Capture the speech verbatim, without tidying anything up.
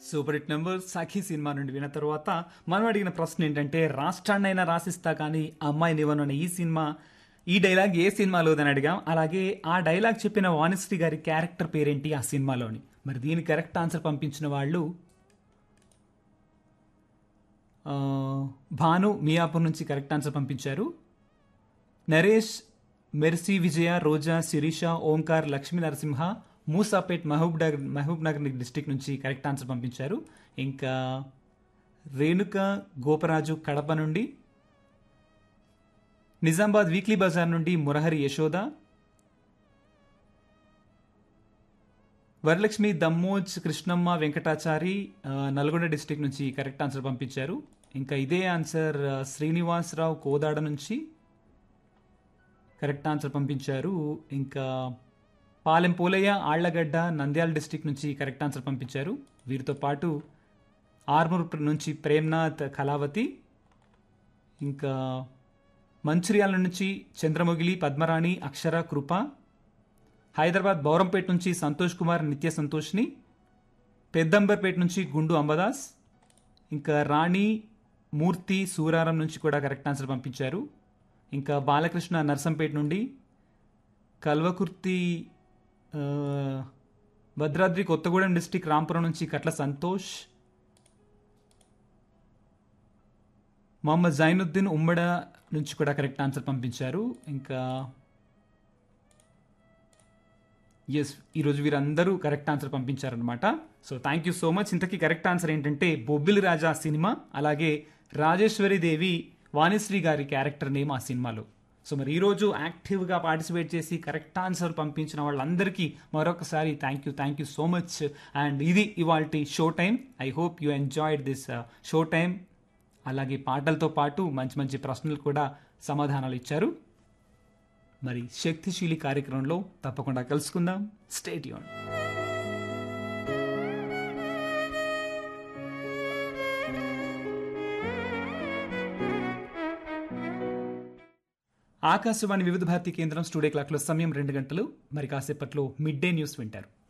Super hit number సఖీ cinema నుండి విన్న తర్వాత మనం అడిగిన ప్రశ్న ఏంటంటే రాష్ట్రాన్నైనా రాసిస్తా కానీ అమ్మాయి నివను అనే ఈ సినిమా ఈ డైలాగ్ ఏ సినిమాలోదని అడిగాం. అలాగే ఆ డైలాగ్ చెప్పిన వాణిశ్రీ గారి క్యారెక్టర్ పేరేంటి ఆ సినిమాలోని. మరి దీని కరెక్ట్ ఆన్సర్ పంపించిన వాళ్ళు ఆ, భాను మియాపూర్ నుంచి కరెక్ట్ ఆన్సర్ పంపించారు. నరేష్, మెర్సీ, విజయ, రోజా, శిరీష, ఓంకార్, లక్ష్మీ నరసింహ, మూసాపేట్, మహబూబ్ నగర్ మహబూబ్ నగర్ డిస్టిక్ నుంచి కరెక్ట్ ఆన్సర్ పంపించారు. ఇంకా రేణుక గోపరాజు కడప నుండి, నిజామాబాద్ వీక్లీ బజార్ నుండి మురహరి యశోద, వరలక్ష్మి, దమ్మోజ్, కృష్ణమ్మ, వెంకటాచారి ఆ, నల్గొండ డిస్టిక్ నుంచి కరెక్ట్ ఆన్సర్ పంపించారు. ఇంకా ఇదే ఆన్సర్ ఆ, శ్రీనివాసరావు కోదాడ నుంచి కరెక్ట్ ఆన్సర్ పంపించారు. ఇంకా పాలెం పోలయ్య, ఆళ్లగడ్డ, నంద్యాల డిస్టిక్ నుంచి కరెక్ట్ ఆన్సర్ పంపించారు. వీరితో పాటు ఆర్మూర్ నుంచి ప్రేమ్నాథ్ కళావతి, ఇంకా మంచిర్యాల నుంచి చంద్రమొగిలి, పద్మరాణి, అక్షర, కృప, హైదరాబాద్ బౌరంపేట నుంచి సంతోష్ కుమార్, నిత్య సంతోష్ని, పెద్దంబర్పేట నుంచి గుండు అంబదాస్, ఇంకా రాణి మూర్తి సూరారం నుంచి కూడా కరెక్ట్ ఆన్సర్ పంపించారు. ఇంకా బాలకృష్ణ నర్సంపేట నుండి, కల్వకుర్తి ఆ, భద్రాద్రి కొత్తగూడెం డిస్టిక్ రాంపురం నుంచి కట్ల సంతోష్, మొహమ్మద్ జైనుద్దీన్ ఉమ్మడ నుంచి కూడా కరెక్ట్ ఆన్సర్ పంపించారు. ఇంకా ఎస్, ఈరోజు వీరందరూ కరెక్ట్ ఆన్సర్ పంపించారనమాట. So thank you so much. ఇంతకీ కరెక్ట్ ఆన్సర్ ఏంటంటే బొబ్బిలి రాజా సినిమా, అలాగే రాజేశ్వరి దేవి వాణిశ్రీ గారి క్యారెక్టర్ నేమ్ ఆ సినిమాలో. సో మరి ఈరోజు యాక్టివ్గా పార్టిసిపేట్ చేసి కరెక్ట్ ఆన్సర్ పంపించిన వాళ్ళందరికీ మరొకసారి thank you thank you so much. And ఇది ఇవాల్టి show time. I hope you enjoyed this show time. అలాగే పాటలతో పాటు మంచి మంచి ప్రశ్నలు కూడా సమాధానాలు ఇచ్చారు. మరి శక్తిశీలి కార్యక్రమంలో తప్పకుండా కలుసుకుందాం. Stay tune. ఆకాశవాణి వివిధ భారతి కేంద్రం స్టూడియో క్లాక్లో సమయం రెండు గంటలు. మరి కాసేపట్లో మిడ్ డే న్యూస్ వింటారు.